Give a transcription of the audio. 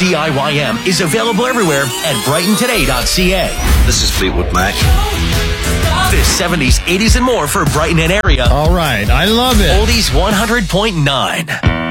CIYM is available everywhere at brightontoday.ca. This is Fleetwood Mac. This 70s, 80s, and more for Brighton and area. All right. I love it. Oldies 100.9.